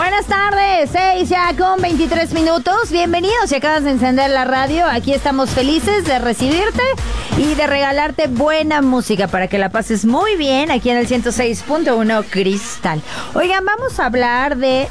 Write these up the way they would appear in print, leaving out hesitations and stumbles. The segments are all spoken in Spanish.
Buenas tardes, 6 ya con 23 minutos. Bienvenidos, si acabas de encender la radio. Aquí estamos felices de recibirte y de regalarte buena música para que la pases muy bien aquí en el 106.1 Cristal. Oigan, vamos a hablar de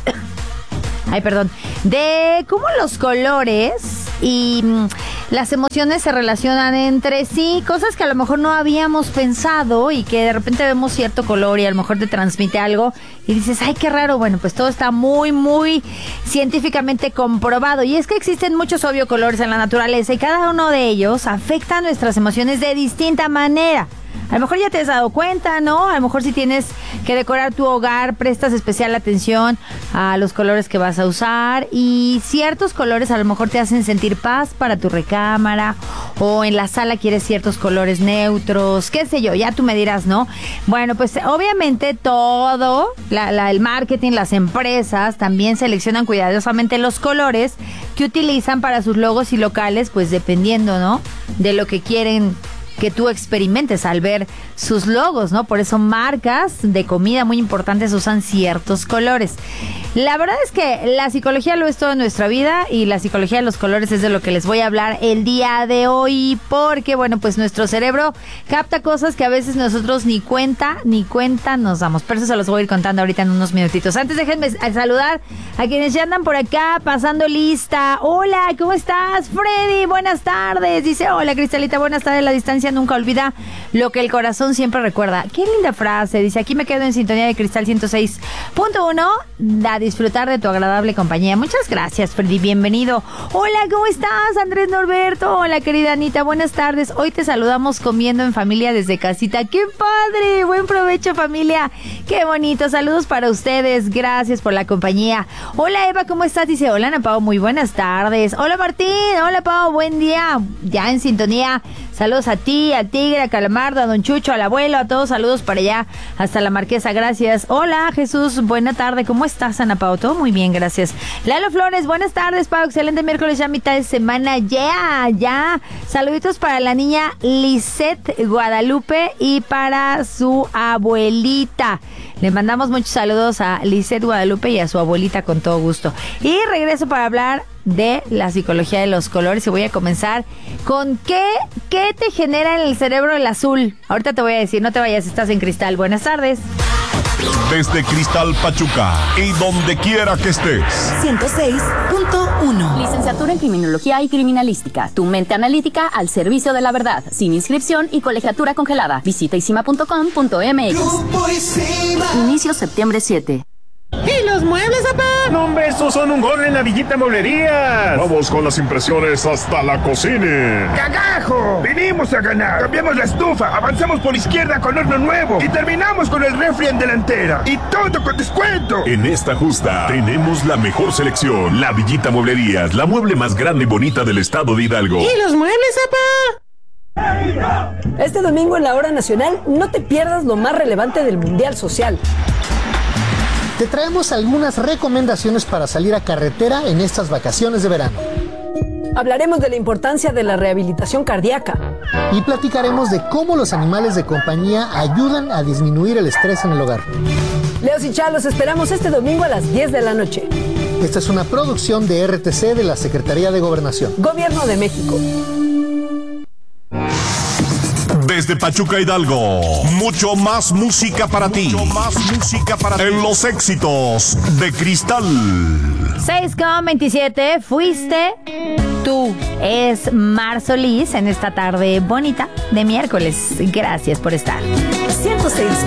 cómo los colores y las emociones se relacionan entre sí, cosas que a lo mejor no habíamos pensado y que de repente vemos cierto color y a lo mejor te transmite algo y dices, ay, qué raro. Bueno, pues todo está muy científicamente comprobado, y es que existen muchos obvios colores en la naturaleza y cada uno de ellos afecta nuestras emociones de distinta manera. A lo mejor ya te has dado cuenta, ¿no? A lo mejor si tienes que decorar tu hogar, prestas especial atención a los colores que vas a usar, y ciertos colores a lo mejor te hacen sentir paz para tu recámara, o en la sala quieres ciertos colores neutros, qué sé yo, ya tú me dirás, ¿no? Bueno, pues obviamente todo, el marketing, las empresas también seleccionan cuidadosamente los colores que utilizan para sus logos y locales, pues dependiendo, ¿no?, de lo que quieren que tú experimentes al ver sus logos, ¿no? Por eso marcas de comida muy importantes usan ciertos colores. La verdad es que la psicología lo es todo en nuestra vida, y la psicología de los colores es de lo que les voy a hablar el día de hoy, porque, bueno, pues nuestro cerebro capta cosas que a veces nosotros ni cuenta nos damos. Pero eso se los voy a ir contando ahorita en unos minutitos. Antes déjenme saludar a quienes ya andan por acá pasando lista. Hola, ¿cómo estás, Freddy? Buenas tardes. Dice, hola, Cristalita, buenas tardes. La distancia nunca olvida lo que el corazón siempre recuerda. Qué linda frase. Dice, aquí me quedo en sintonía de Cristal 106.1 a disfrutar de tu agradable compañía. Muchas gracias, Freddy, bienvenido. Hola, ¿cómo estás, Andrés Norberto? Hola, querida Anita, buenas tardes. Hoy te saludamos comiendo en familia desde casita. ¡Qué padre! Buen provecho, familia. ¡Qué bonito! Saludos para ustedes. Gracias por la compañía. Hola, Eva, ¿cómo estás? Dice, hola, Ana Pao, muy buenas tardes. Hola, Martín. Hola, Pao, buen día. Ya en sintonía. Saludos a ti, a Tigre, a Calamardo, a Don Chucho, al abuelo, a todos. Saludos para allá, hasta la Marquesa. Gracias. Hola, Jesús. Buena tarde. ¿Cómo estás, Ana Pao? Todo muy bien, gracias. Lalo Flores, buenas tardes, Pao. Excelente miércoles, ya mitad de semana. Ya. Saluditos para la niña Lisette Guadalupe y para su abuelita. Le mandamos muchos saludos a Lisette Guadalupe y a su abuelita con todo gusto. Y regreso para hablar de la psicología de los colores, y voy a comenzar con ¿qué te genera en el cerebro el azul? Ahorita te voy a decir, no te vayas, estás en Cristal. Buenas tardes. Desde Cristal Pachuca y donde quiera que estés. 106.1. Licenciatura en Criminología y Criminalística. Tu mente analítica al servicio de la verdad. Sin inscripción y colegiatura congelada. Visita isima.com.mx. Inicio septiembre 7. ¿Y los muebles, papá? No, hombre, estos son un gol en la Villita Mueblerías. Vamos con las impresiones hasta la cocina. ¡Cagajo! Vinimos a ganar. Cambiamos la estufa, avanzamos por izquierda con horno nuevo y terminamos con el refri en delantera. Y todo con descuento. En esta justa tenemos la mejor selección. La Villita Mueblerías, la mueble más grande y bonita del estado de Hidalgo. ¿Y los muebles, papá? Este domingo en la Hora Nacional no te pierdas lo más relevante del Mundial Social. Te traemos algunas recomendaciones para salir a carretera en estas vacaciones de verano. Hablaremos de la importancia de la rehabilitación cardíaca. Y platicaremos de cómo los animales de compañía ayudan a disminuir el estrés en el hogar. Leos y Chá, los esperamos este domingo a las 10 de la noche. Esta es una producción de RTC de la Secretaría de Gobernación. Gobierno de México. Desde Pachuca, Hidalgo, mucho más música para ti. En los éxitos de Cristal. 6:27, fuiste tú. Es Mar Solís en esta tarde bonita de miércoles. Gracias por estar. 106.